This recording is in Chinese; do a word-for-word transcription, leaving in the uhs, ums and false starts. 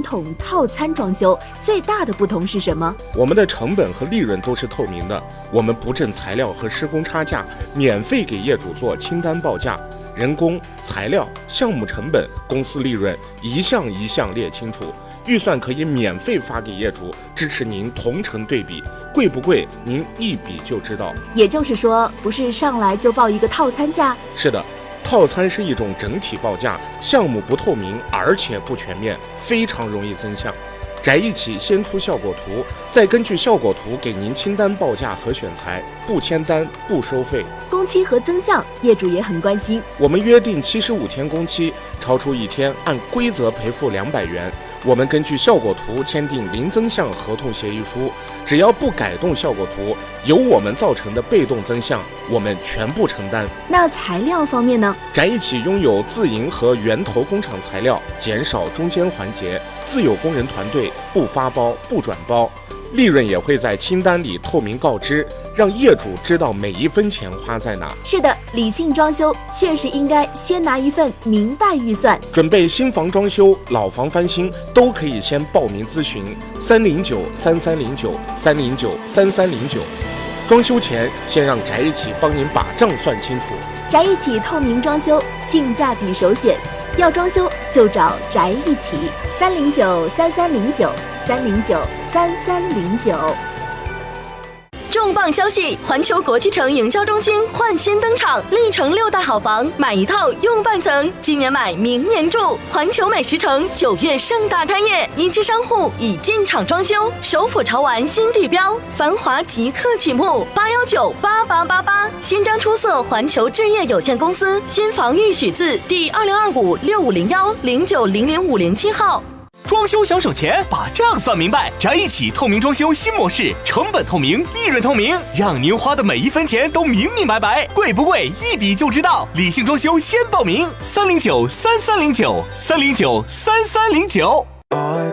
传统套餐装修最大的不同是什么？ 我们的成本和利润都是透明的，我们不挣材料和施工差价，免费给业主做清单报价，人工、材料、项目成本、公司利润一项一项列清楚，预算可以免费发给业主，支持您同城对比，贵不贵您一比就知道。 也就是说，不是上来就报一个套餐价？ 是的，套餐是一种整体报价，项目不透明，而且不全面，非常容易增项。宅一起先出效果图，再根据效果图给您清单报价和选材，不签单不收费。 工期和增项，业主也很关心。 我们约定七十五天工期，超出一天按规则赔付两百元。我们根据效果图签订零增项合同协议书，只要不改动效果图，由我们造成的被动增项，我们全部承担。 那材料方面呢？ 宅一起拥有自营和源头工厂材料，减少中间环节，自有工人团队，不发包不转包，利润也会在清单里透明告知，让业主知道每一分钱花在哪。 是的，理性装修确实应该先拿一份明白预算。 准备新房装修、老房翻新都可以先报名咨询三零九三三零九三零九三三零九。装修前先让宅一起帮您把账算清楚。 宅一起透明装修，性价比首选，要装修就找宅一起。三零九三三零九三零九三三零九。 重磅消息！环球国际城营销中心焕新登场，历城六大好房，买一套用半层，今年买明年住。环球美食城九月盛大开业，一期商户已进场装修，首府潮玩新地标，繁华即刻启幕。八幺九八八八八，新疆出色环球置业有限公司新房预许字第二零二五六五零幺零九零零五零七号。 装修想省钱，把账算明白，宅一起透明装修新模式，成本透明，利润透明，让您花的每一分钱都明明白白，贵不贵一比就知道。理性装修先报名，三零九三三零九三零九三三零九。